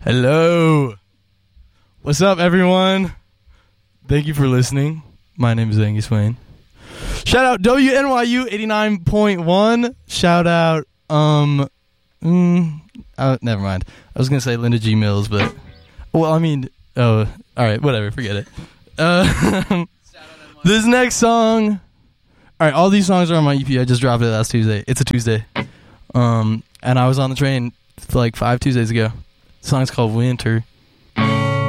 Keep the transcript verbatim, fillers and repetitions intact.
Hello. What's up, everyone? Thank you for listening. My name is Angus Wayne. Shout out W N Y U eighty-nine point one. Shout out, um, mm, uh, never mind. I was going to say Linda G. Mills, but, well, I mean, oh, all right, whatever, forget it. Uh, this next song, all right, all these songs are on my E P. I just dropped it last Tuesday. It's a Tuesday. Um, and I was on the train like five Tuesdays ago. The song's called Winter.